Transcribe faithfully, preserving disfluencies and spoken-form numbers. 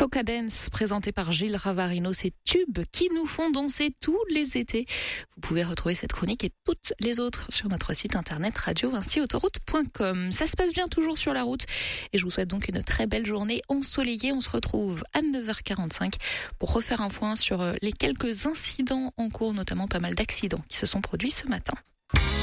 Soca Dance, présenté par Gilles Ravarino, ces tubes qui nous font danser tous les étés. Vous pouvez retrouver cette chronique et toutes les autres sur notre site internet radio vinci autoroute point com. Ça se passe bien toujours sur la route et je vous souhaite donc une très belle journée ensoleillée. On se retrouve à neuf heures quarante-cinq pour refaire un point sur les quelques incidents en cours, notamment pas mal d'accidents qui se sont produits ce matin.